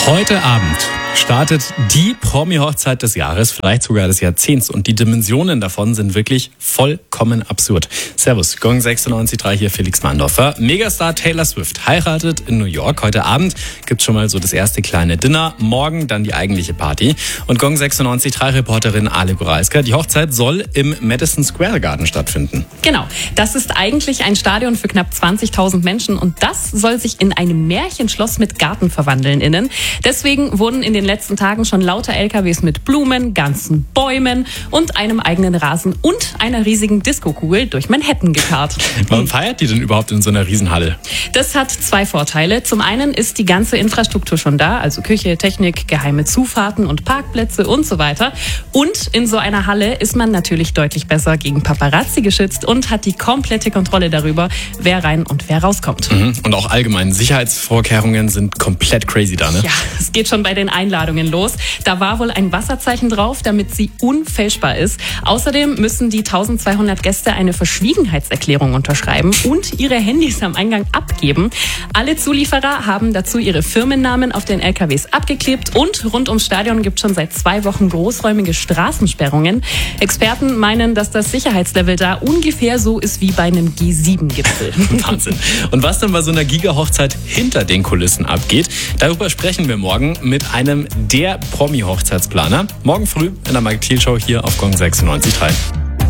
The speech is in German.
Heute Abend startet die Promi-Hochzeit des Jahres, vielleicht sogar des Jahrzehnts. Und die Dimensionen davon sind wirklich vollkommen absurd. Servus, Gong 96.3 hier, Felix Mandorfer. Megastar Taylor Swift heiratet in New York. Heute Abend gibt's schon mal so das erste kleine Dinner. Morgen dann die eigentliche Party. Und Gong 96.3 Reporterin Ale Goralska. Die Hochzeit soll im Madison Square Garden stattfinden. Genau, das ist eigentlich ein Stadion für knapp 20.000 Menschen. Und das soll sich in einem Märchenschloss mit Garten verwandeln innen. Deswegen wurden in den letzten Tagen schon lauter LKWs mit Blumen, ganzen Bäumen und einem eigenen Rasen und einer riesigen Diskokugel durch Manhattan gekarrt. Warum feiert die denn überhaupt in so einer Riesenhalle? Das hat zwei Vorteile. Zum einen ist die ganze Infrastruktur schon da, also Küche, Technik, geheime Zufahrten und Parkplätze und so weiter. Und in so einer Halle ist man natürlich deutlich besser gegen Paparazzi geschützt und hat die komplette Kontrolle darüber, wer rein und wer rauskommt. Und auch allgemein Sicherheitsvorkehrungen sind komplett crazy da, ne? Ja, es geht schon bei den Einladungen los. Da war wohl ein Wasserzeichen drauf, damit sie unfälschbar ist. Außerdem müssen die 1200 Gäste eine Verschwiegenheitserklärung unterschreiben und ihre Handys am Eingang abgeben. Alle Zulieferer haben dazu ihre Firmennamen auf den LKWs abgeklebt und rund ums Stadion gibt es schon seit 2 Wochen großräumige Straßensperrungen. Experten meinen, dass das Sicherheitslevel da ungefähr so ist wie bei einem G7-Gipfel. Wahnsinn. Und was dann bei so einer Giga-Hochzeit hinter den Kulissen abgeht, darüber sprechen wir morgen mit einem der Promi-Hochzeitsplaner. Morgen früh in der Mike Thiel Show hier auf Gong 96.3.